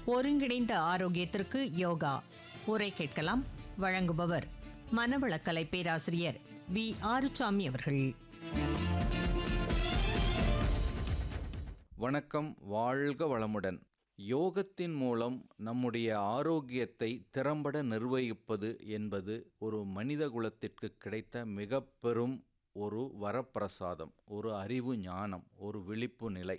ஒருங்கிணைந்த ஆரோக்கியத்திற்கு யோகா உரை கேட்கலாம். வழங்குபவர் மனவளக்கலை பேராசிரியர் வி. ஆறுசாமி அவர்கள். வணக்கம், வாழ்க வளமுடன். யோகத்தின் மூலம் நம்முடைய ஆரோக்கியத்தை திறம்பட நிர்வகிப்பது என்பது ஒரு மனித குலத்திற்கு கிடைத்த மிக பெரும் ஒரு வரப்பிரசாதம், ஒரு அறிவு ஞானம், ஒரு விழிப்பு நிலை.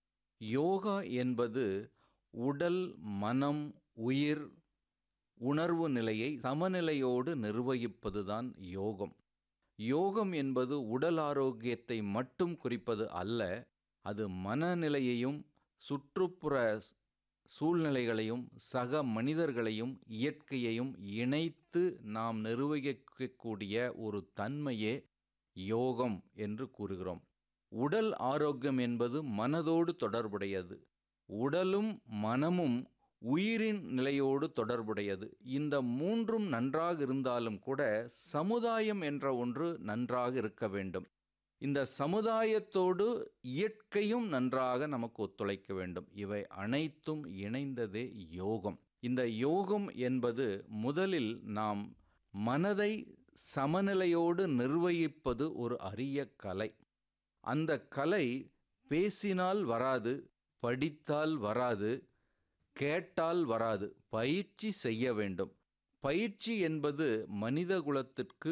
யோகா என்பது உடல், மனம், உயிர், உணர்வு நிலையை சமநிலையோடு நிர்வகிப்பதுதான் யோகம். யோகம் என்பது உடல் ஆரோக்கியத்தை மட்டும் குறிப்பது அல்ல, அது மனநிலையையும் சுற்றுப்புற சூழ்நிலைகளையும் சக மனிதர்களையும் இயற்கையையும் இணைத்து நாம் நிர்வகிக்கக்கூடிய ஒரு தன்மையே யோகம் என்று கூறுகிறோம். உடல் ஆரோக்கியம் என்பது மனதோடு தொடர்புடையது. உடலும் மனமும் உயிரின் நிலையோடு தொடர்புடையது. இந்த மூன்றும் நன்றாக இருந்தாலும் கூட சமுதாயம் என்ற ஒன்று நன்றாக இருக்க வேண்டும். இந்த சமுதாயத்தோடு இயற்கையும் நன்றாக நமக்கு ஒத்துழைக்க வேண்டும். இவை அனைத்தும் இணைந்ததே யோகம். இந்த யோகம் என்பது முதலில் நாம் மனதை சமநிலையோடு நிர்வகிப்பது ஒரு அரிய கலை. அந்த கலை பேசினால் வராது, படித்தால் வராது, கேட்டால் வராது, பயிற்சி செய்ய வேண்டும். பயிற்சி என்பது மனித குலத்திற்கு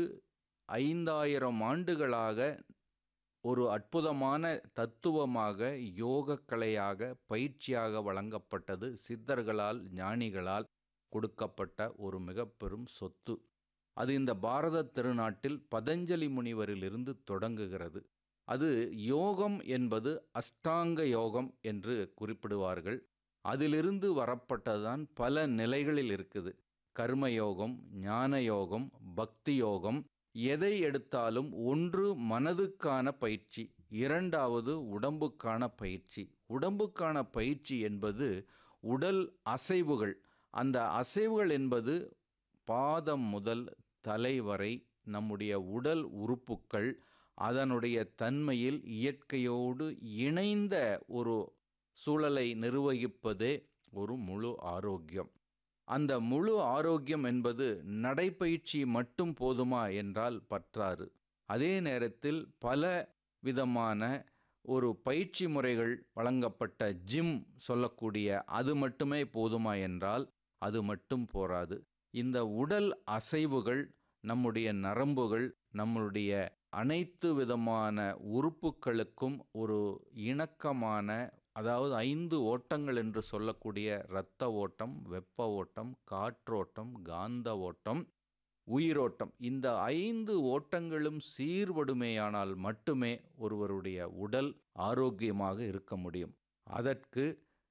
5000 ஆண்டுகளாக ஒரு அற்புதமான தத்துவமாக, யோகக்கலையாக, பயிற்சியாக வழங்கப்பட்டது. சித்தர்களால், ஞானிகளால் கொடுக்கப்பட்ட ஒரு மிக பெரும் சொத்து. அது இந்த பாரத திருநாட்டில் பதஞ்சலி முனிவரிலிருந்து தொடங்குகிறது. அது யோகம் என்பது அஷ்டாங்க யோகம் என்று குறிப்பிடுவார்கள். அதிலிருந்து வரப்பட்டதுதான் பல நிலைகளில் இருக்குது. கர்மயோகம், ஞான யோகம், பக்தி யோகம். எதை எடுத்தாலும் ஒன்று மனதுக்கான பயிற்சி, இரண்டாவது உடம்புக்கான பயிற்சி. உடம்புக்கான பயிற்சி என்பது உடல் அசைவுகள். அந்த அசைவுகள் என்பது பாதம் முதல் தலை வரை நம்முடைய உடல் உறுப்புக்கள் அதனுடைய தன்மையில் இயற்கையோடு இணைந்த ஒரு சூழலை நிர்வகிப்பதே ஒரு முழு ஆரோக்கியம். அந்த முழு ஆரோக்கியம் என்பது நடைப்பயிற்சி மட்டும் போதுமா என்றால் பற்றாது. அதே நேரத்தில் பல விதமான ஒரு பயிற்சி முறைகள் வழங்கப்பட்ட ஜிம் சொல்லக்கூடிய அது மட்டுமே போதுமா என்றால் அது மட்டும் போராது. இந்த உடல் அசைவுகள், நம்முடைய நரம்புகள், நம்முடைய அனைத்து விதமான உறுப்புகளுக்கும் ஒரு இணக்கமான, அதாவது 5 ஓட்டங்கள் என்று சொல்லக்கூடிய இரத்த ஓட்டம், வெப்ப ஓட்டம், காற்றோட்டம், காந்த ஓட்டம், உயிரோட்டம். இந்த 5 ஓட்டங்களும் சீர்படுமேயானால் மட்டுமே ஒருவருடைய உடல் ஆரோக்கியமாக இருக்க முடியும். அதற்கு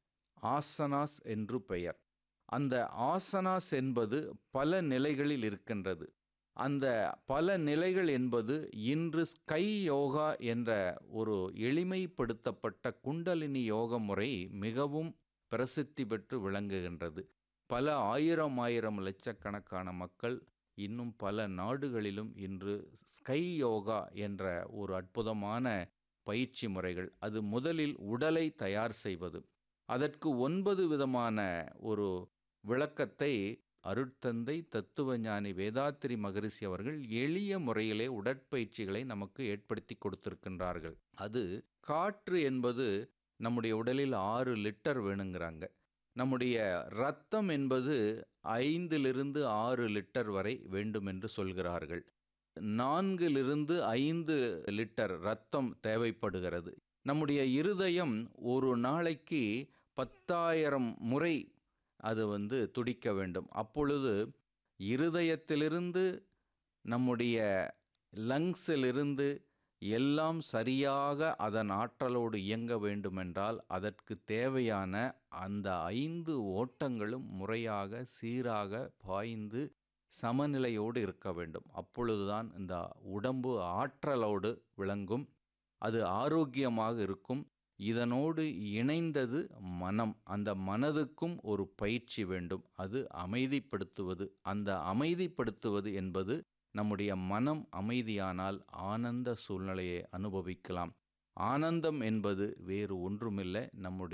ஆசனாஸ் என்று பெயர். அந்த ஆசனாஸ் என்பது பல நிலைகளில் இருக்கின்றது. அந்த பல நிலைகள் என்பது இன்று ஸ்கை யோகா என்ற ஒரு எளிமைப்படுத்தப்பட்ட குண்டலினி யோக முறை மிகவும் பிரசித்தி பெற்று விளங்குகின்றது. பல ஆயிரம் லட்சக்கணக்கான மக்கள் இன்னும் பல நாடுகளிலும் இன்று ஸ்கை யோகா என்ற ஒரு அற்புதமான பயிற்சி முறைகள். அது முதலில் உடலை தயார் செய்வது. அதற்கு 9 விதமான ஒரு விளக்கத்தை அருட்தந்தை தத்துவஞானி வேதாத்திரி மகரிஷி அவர்கள் எளிய முறையிலே உடற்பயிற்சிகளை நமக்கு ஏற்படுத்தி கொடுத்திருக்கின்றார்கள். அது காற்று என்பது நம்முடைய உடலில் 6 லிட்டர் வேணுங்கிறாங்க. நம்முடைய இரத்தம் என்பது 5 to 6 லிட்டர் வரை வேண்டும் என்று சொல்கிறார்கள். 4 to 5 லிட்டர் இரத்தம் தேவைப்படுகிறது. நம்முடைய இருதயம் ஒரு நாளைக்கு 10,000 முறை அது துடிக்க வேண்டும். அப்பொழுது இருதயத்திலிருந்து நம்முடைய லங்ஸிலிருந்து எல்லாம் சரியாக அதன் ஆற்றலோடு இயங்க வேண்டுமென்றால் அதற்கு தேவையான அந்த 5 ஓட்டங்களும் முறையாக சீராக பாய்ந்து சமநிலையோடு இருக்க வேண்டும். அப்பொழுதுதான் இந்த உடம்பு ஆற்றலோடு விளங்கும், அது ஆரோக்கியமாக இருக்கும். இதனோடு இணைந்தது மனம். அந்த மனதுக்கும் ஒரு பயிற்சி வேண்டும், அது அமைதிப்படுத்துவது. அந்த அமைதிப்படுத்துவது என்பது நம்முடைய மனம் அமைதியானால் ஆனந்த சூழ்நிலையை அனுபவிக்கலாம். ஆனந்தம் என்பது வேறு ஒன்றுமில்லை, நம்முடைய